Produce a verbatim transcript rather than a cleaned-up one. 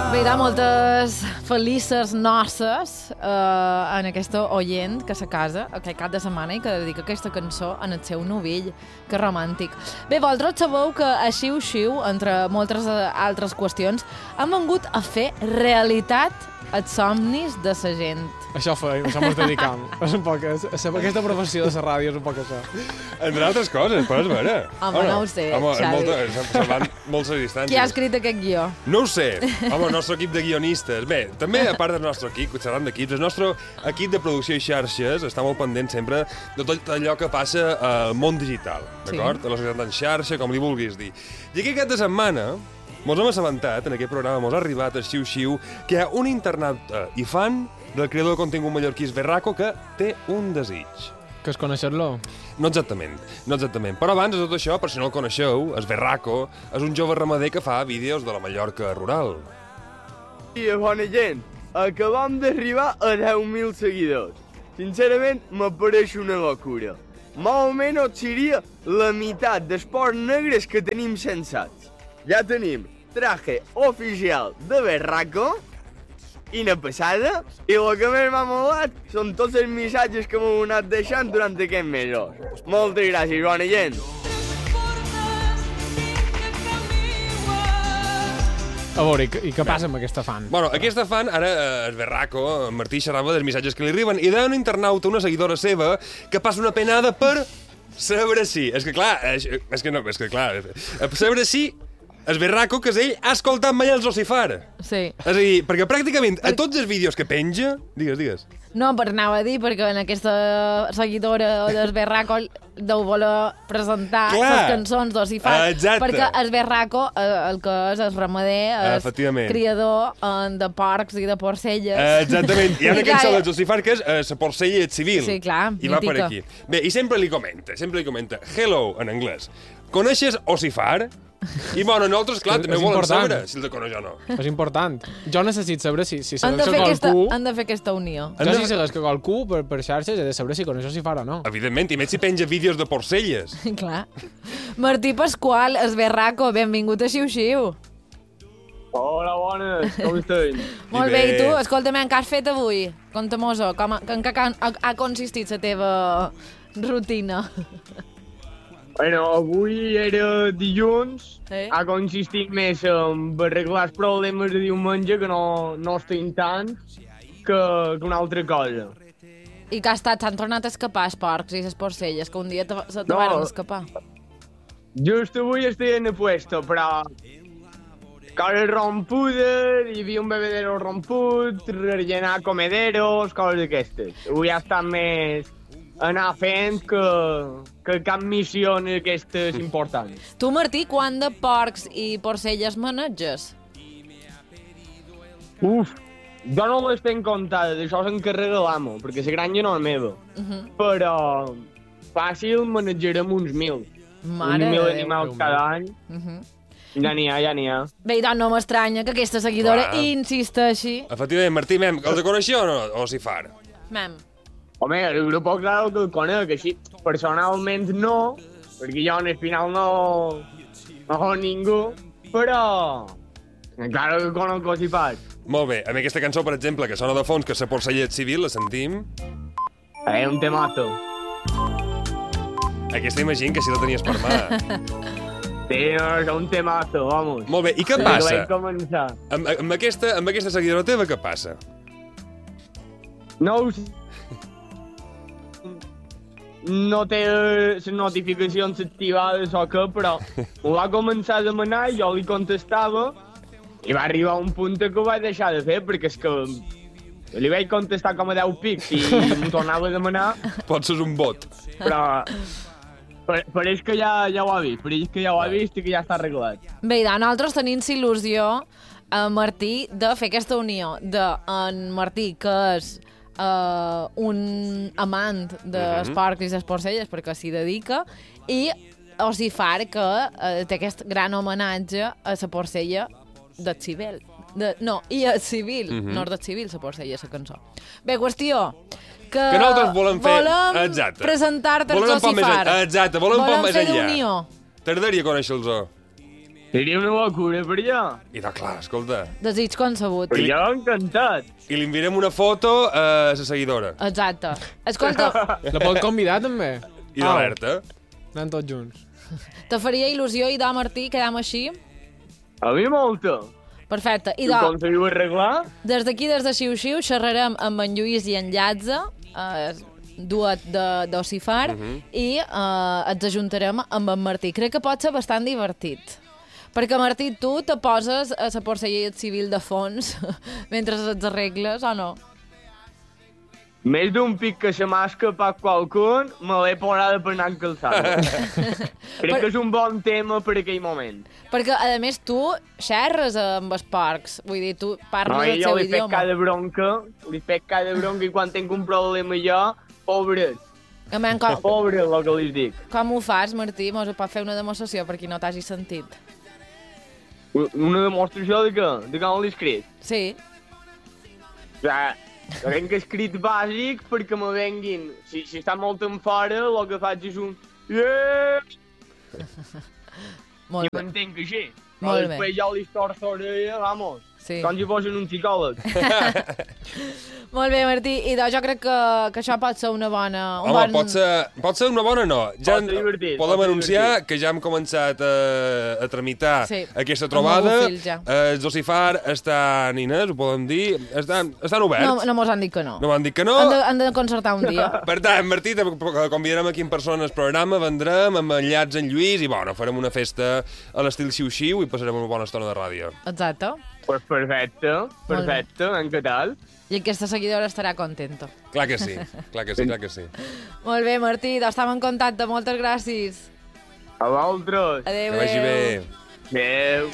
Bé, hi ha moltes felices noces eh, en aquesta oient que se casa aquest cap de setmana i que dedica aquesta cançó en el seu novill. Que romàntic. Bé, vosaltres sabeu que a Xiu-Xiu, entre moltes altres qüestions, han vengut a fer realitat els somnis de la gent. Això feim, això ens dedicam. És un poc, és, aquesta professió de la ràdio és un poc això. Entre altres coses, però és vera. Home, no ho sé, Home, Xavi. molta, se van moltes distàncies. Qui ha escrit aquest guió? No ho sé. Home, el nostre equip de guionistes. Bé, també, a part del nostre equip, xerrant d'equips, el nostre equip de producció i xarxes està molt pendent sempre de tot allò que passa al món digital, d'acord? Sí. A la societat en xarxa, com li vulguis dir. I aquí aquesta setmana mos hem assabentat, en aquest programa mos ha arribat a Xiu-Xiu, que hi ha un internauta i fan del creador de contingut mallorquí Esberraco que té un desig. Que es coneixer-lo? No exactament, no exactament. Però abans de tot això, per si no el coneixeu, Esberraco és un jove ramader que fa vídeos de la Mallorca rural. I bona gent, acabam d'arribar a deu mil seguidors. Sincerament, m'apareix una locura. Més o menys seria la meitat d'esports negres que tenim censats. Ja tenim traje oficial de Berraco i una passada, i el que més m'ha molat són tots els missatges que m'heu anat deixant durant aquests mesos. Moltes gràcies, bona gent! A veure, i, i què passa amb aquesta fan? Bueno, aquesta fan, ara, eh, Esberraco, en Martí xerrava dels missatges que li arriben, i d'un internauta, una seguidora seva, que passa una penada per saber si... És que clar, és, és que no, és que clar... Saber si Esberraco, que és ell, ha escoltat mai el Zocifar. Sí. És a dir, perquè pràcticament a tots els vídeos que penja... Digues, digues. No, per anava a dir, perquè en aquesta seguidora d'Esberraco deu voler presentar les cançons d'Ocifar. Exacte. Perquè Esberraco, el que és el ramader, és criador de porcs i de porcelles. Exactament. Hi ha una cançó de Ocifar que és la porcella civil. Sí, clar, I va per aquí. Bé, i sempre li comenta, sempre li comenta, hello, en anglès. Coneixes Ocifar? I, bueno, nosaltres, clar, també volem saber si el de coneix o no. És important. Jo necessito saber si, si segueix que qualcú... Han de fer aquesta unió. Jo si segueix que qualcú per, per xarxes he de saber si coneix Ocifar o no. Evidentment, i més si penja vídeos de porcelles. Clar. Martí Pasqual, Esberraco, benvingut a Xiu-Xiu. Hola, bones, com esteu? Molt bé, i tu? Escolta'm, què has fet avui? Conta-mos-ho, en què ha, ha consistit la teva rutina? Bueno, avui era dilluns, eh? Ha consistit més en arreglar els problemes de diumenge, que no, no estic tant, que, que una altra cosa. I que ha estat, s'han tornat a escapar els porcs i les porcelles, que un dia te, se te no, van escapar. Just avui estic en el puesto, però... Coses rompudes, hi havia un bebedero romput, rellenar comederos, coses d'aquestes. Avui ha estat més... anar fent que, que cap missió d'aquestes importants. Tu, Martí, quant de porcs i porcelles maneges? Uf, jo no les tenc comptades, això s'encarrega l'amo, perquè la granja no és meva. Uh -huh. Però fàcil manejarem uns mil. Mare uns mil animals cada any. Uh -huh. Ja n'hi ha, ja n'hi ha. Bé, doncs no m'estranya que aquesta seguidora insisteixi. Efectivament, Martí, mem, els coneixia o no, Ocifar? Mem. Home, el grup, claro que el conec, així, personalment no, perquè jo en el final no... no ho ningú, però... Claro que conec Ocifar. Molt bé, amb aquesta cançó, per exemple, que sona de fons, que és la porcellet civil, la sentim? Eh, un temazo. Aquesta imagino que si la tenies per mà. Sí, no, és un temazo, vamos. Molt bé, i què sí, passa? començar. Amb, amb, aquesta, amb aquesta seguidora teva, què passa? No ho sé. No té les notificacions activades o què, però ho va començar a demanar i jo li contestava i va arribar a un punt que ho vaig deixar de fer, perquè és que li vaig contestar com a deu pics i m'ho tornava a demanar. Pots ser un bot. Però pareix que ja, ja ho ha vist, pareix que ja ho ha vist i que ja està arreglat. Bé, nosaltres tenim il·lusió, eh, Martí, de fer aquesta unió de en Martí, que és Uh, un amant dels uh -huh. porcs i les porcelles, perquè s'hi dedica, i Ocifar, que uh, té aquest gran homenatge a la porcella del civil. De, no, i el civil, uh -huh. no és del civil, la porcella, la cançó. Bé, qüestió, que, que nosaltres volem fer... Volem presentar-te als Ocifar. Exacte, volem, volem un poc més enllà. Volem fer unió. T'agradaria conèixer-los? Seria una locura per allà. I de clar, escolta. Desig concebut. Per allà encantat. I li enviarem una foto a la seguidora. Exacte. Escolta, La pot convidar, també? I d'alerta. Anem tots junts. te faria il·lusió, Idò, Martí, quedam així? A mi molta. Perfecte. I Idò, com s'ho arreglar? des d'aquí, des de Xiu-Xiu, xerrarem amb en Lluís i en Llàtzer, eh, duet d'Ocifar, uh -huh. i eh, ens ajuntarem amb en Martí. Crec que pot ser bastant divertit. Perquè, Martí, tu te poses a la porcellera civil de fons mentre els arregles, o no? Més d'un pic que se m'ha escapat qualcun, me l'he posada per anar encalçant. Crec que és un bon tema per aquell moment. Perquè, a més, tu xerres amb els porcs. Vull dir, tu parles No, el jo seu li fec idioma. cada bronca, li fec cada bronca i quan tinc un problema jo, pobret, A men, com, pobret, el que li dic. com ho fas, Martí? Mos ho pot fer una demostració per qui no t'hagi sentit. Una demostració de què? De com l'he escrit? Sí. Ja, tinc escrit bàsic perquè me venguin. Si, si està molt en fora, el que faig és un... Yeah! Molt I bé. m'entenc així. Molt Però bé. després ja li torço l'orella, vamos. Sí. Com si fossin un psicòleg. Molt bé, Martí. I doncs jo crec que, que això pot ser una bona... Un Home, bon... pot ser, pot ser una bona no. Ja Pot ser divertit, podem pot ser anunciar divertit. que ja hem començat a, a tramitar Sí, aquesta amb trobada. el fil, ja. Eh, Els Ocifar estan, Inés, ho podem dir, estan, estan oberts. No, no mos han dit que no. No m'han dit que no. Han de, han de concertar un dia. Per tant, Martí, te convidarem aquí en persona al programa, vendrem amb en Llats, en Lluís, i bueno, farem una festa a l'estil xiu-xiu i passarem una bona estona de ràdio. Exacte. Pues perfecte, perfecte, en què tal? I aquesta seguidora estarà contenta. Clar que sí, clar que sí, clar que sí. Molt bé, Martí. Doncs estem en contacte. Moltes gràcies. A vosaltres. Adéu, Que vagi adéu. bé. Adéu.